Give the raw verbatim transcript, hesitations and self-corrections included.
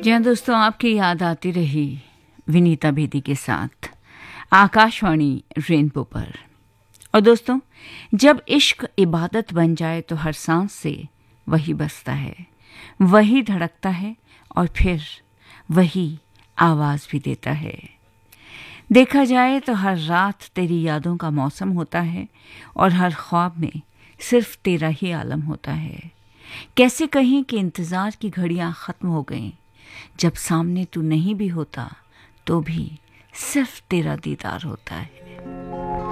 जी हाँ दोस्तों, आपकी याद आती रही विनीता बेदी के साथ आकाशवाणी रेनबो पर। और दोस्तों, जब इश्क इबादत बन जाए तो हर सांस से वही बसता है, वही धड़कता है और फिर वही आवाज़ भी देता है। देखा जाए तो हर रात तेरी यादों का मौसम होता है और हर ख्वाब में सिर्फ तेरा ही आलम होता है। कैसे कहें कि इंतज़ार की घड़ियां ख़त्म हो गईं, जब सामने तू नहीं भी होता तो भी सिर्फ तेरा दीदार होता है।